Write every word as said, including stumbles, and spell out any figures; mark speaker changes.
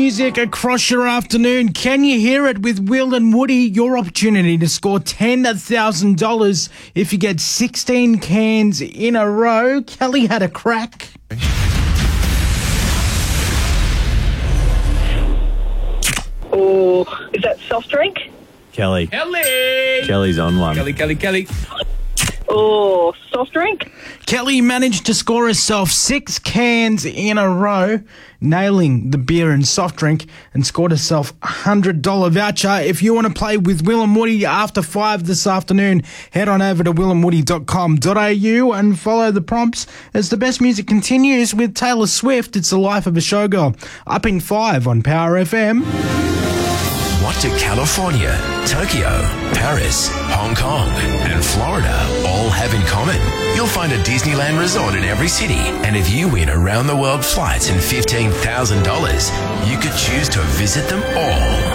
Speaker 1: Music across your afternoon. Can you hear it with Will and Woody? Your opportunity to score ten thousand dollars if you get sixteen cans in a row. Kelly had a crack.
Speaker 2: Or is that soft drink?
Speaker 3: Kelly.
Speaker 4: Kelly!
Speaker 3: Kelly's on one.
Speaker 4: Kelly, Kelly, Kelly.
Speaker 2: Or soft drink?
Speaker 1: Kelly managed to score herself six cans in a row, nailing the beer and soft drink, and scored herself a one hundred dollars voucher. If you want to play with Will and Woody after five this afternoon, head on over to will and woody dot com dot a u and follow the prompts as the best music continues with Taylor Swift. It's the life of a showgirl. Up in five on Power F M.
Speaker 5: What do California, Tokyo, Paris, Hong Kong, and Florida all have in common? You'll find a Disneyland resort in every city, and if you win around the world flights and fifteen thousand dollars, you could choose to visit them all.